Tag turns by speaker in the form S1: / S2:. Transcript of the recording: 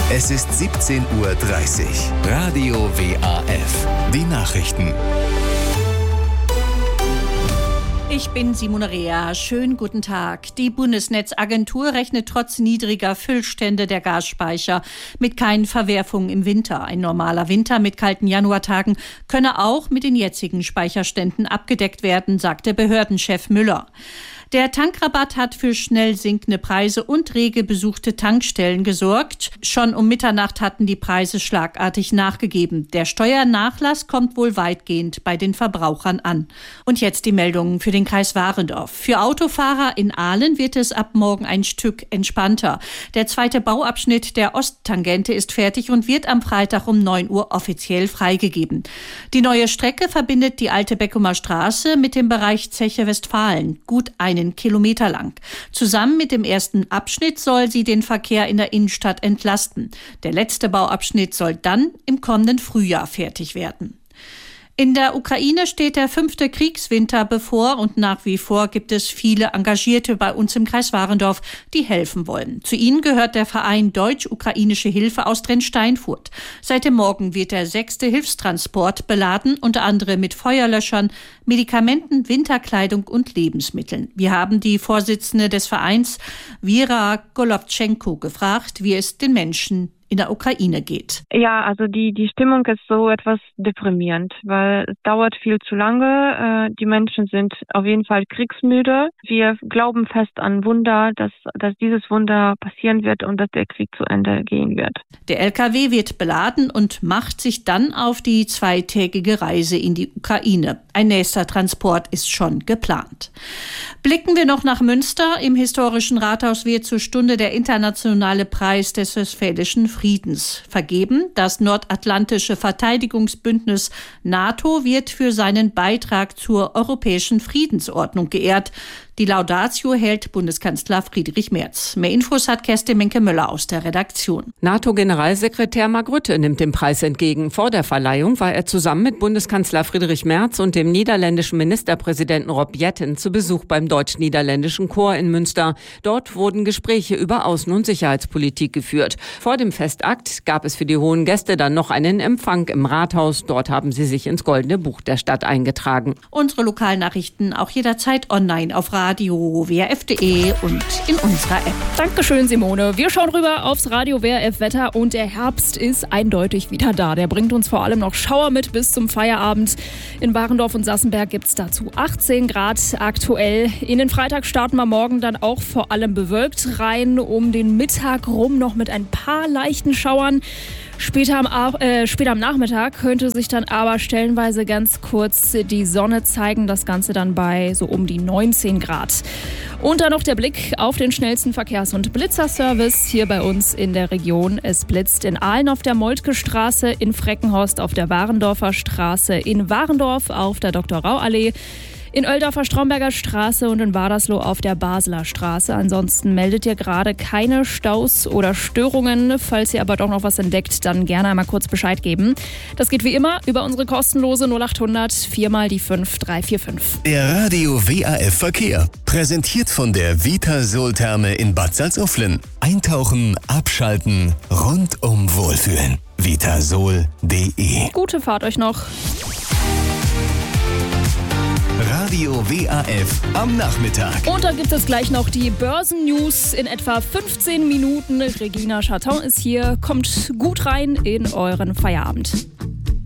S1: Es ist 17:30 Uhr. Radio WAF. Die Nachrichten.
S2: Ich bin Simone Rea. Schönen guten Tag. Die Bundesnetzagentur rechnet trotz niedriger Füllstände der Gasspeicher mit keinen Verwerfungen im Winter. Ein normaler Winter mit kalten Januartagen könne auch mit den jetzigen Speicherständen abgedeckt werden, sagte Behördenchef Müller. Der Tankrabatt hat für schnell sinkende Preise und rege besuchte Tankstellen gesorgt. Schon um Mitternacht hatten die Preise schlagartig nachgegeben. Der Steuernachlass kommt wohl weitgehend bei den Verbrauchern an. Und jetzt die Meldungen für den Kreis Warendorf. Für Autofahrer in Ahlen wird es ab morgen ein Stück entspannter. Der zweite Bauabschnitt der Osttangente ist fertig und wird am Freitag um 9 Uhr offiziell freigegeben. Die neue Strecke verbindet die alte Beckumer Straße mit dem Bereich Zeche Westfalen. Gut einen Kilometer lang. Zusammen mit dem ersten Abschnitt soll sie den Verkehr in der Innenstadt entlasten. Der letzte Bauabschnitt soll dann im kommenden Frühjahr fertig werden. In der Ukraine steht der 5. Kriegswinter bevor und nach wie vor gibt es viele Engagierte bei uns im Kreis Warendorf, die helfen wollen. Zu ihnen gehört der Verein Deutsch-Ukrainische Hilfe aus Drensteinfurt. Seit dem Morgen wird der 6. Hilfstransport beladen, unter anderem mit Feuerlöschern, Medikamenten, Winterkleidung und Lebensmitteln. Wir haben die Vorsitzende des Vereins, Vera Golovtschenko, gefragt, wie es den Menschen in der Ukraine geht.
S3: Ja, also die Stimmung ist so etwas deprimierend, weil es dauert viel zu lange. Die Menschen sind auf jeden Fall kriegsmüde. Wir glauben fest an Wunder, dass dieses Wunder passieren wird und dass der Krieg zu Ende gehen wird.
S2: Der LKW wird beladen und macht sich dann auf die zweitägige Reise in die Ukraine. Ein nächster Transport ist schon geplant. Blicken wir noch nach Münster. Im historischen Rathaus wird zur Stunde der internationale Preis des Westfälischen Friedens vergeben. Das nordatlantische Verteidigungsbündnis NATO wird für seinen Beitrag zur europäischen Friedensordnung geehrt. Die Laudatio hält Bundeskanzler Friedrich Merz. Mehr Infos hat Kerstin Menke-Müller aus der Redaktion.
S4: NATO-Generalsekretär Mark Rutte nimmt den Preis entgegen. Vor der Verleihung war er zusammen mit Bundeskanzler Friedrich Merz und dem niederländischen Ministerpräsidenten Rob Jetten zu Besuch beim deutsch-niederländischen Chor in Münster. Dort wurden Gespräche über Außen- und Sicherheitspolitik geführt. Vor dem Festakt gab es für die hohen Gäste dann noch einen Empfang im Rathaus. Dort haben sie sich ins Goldene Buch der Stadt eingetragen.
S2: Unsere Lokalnachrichten auch jederzeit online auf Radio WRF.de und in unserer App.
S5: Dankeschön, Simone. Wir schauen rüber aufs Radio WRF Wetter und der Herbst ist eindeutig wieder da. Der bringt uns vor allem noch Schauer mit bis zum Feierabend. In Warendorf und Sassenberg gibt es dazu 18 Grad aktuell. In den Freitag starten wir morgen dann auch vor allem bewölkt rein. Um den Mittag rum noch mit ein paar leichten Schauern. Später am Nachmittag könnte sich dann aber stellenweise ganz kurz die Sonne zeigen. Das Ganze dann bei so um die 19 Grad. Und dann noch der Blick auf den schnellsten Verkehrs- und Blitzerservice hier bei uns in der Region. Es blitzt in Ahlen auf der Moltke-Straße, in Freckenhorst auf der Warendorfer Straße, in Warendorf auf der Dr.-Rau-Allee, in Oeldorfer Stromberger Straße und in Wadersloh auf der Basler Straße. Ansonsten meldet ihr gerade keine Staus oder Störungen. Falls ihr aber doch noch was entdeckt, dann gerne einmal kurz Bescheid geben. Das geht wie immer über unsere kostenlose 0800 4 mal die 5345.
S1: Der Radio WAF Verkehr. Präsentiert von der Vitasol-Therme in Bad Salzuflen. Eintauchen, abschalten, rundum wohlfühlen. Vitasol.de.
S5: Gute Fahrt euch noch.
S1: Radio WAF am Nachmittag.
S5: Und dann gibt es gleich noch die Börsennews in etwa 15 Minuten. Regina Chaton ist hier. Kommt gut rein in euren Feierabend.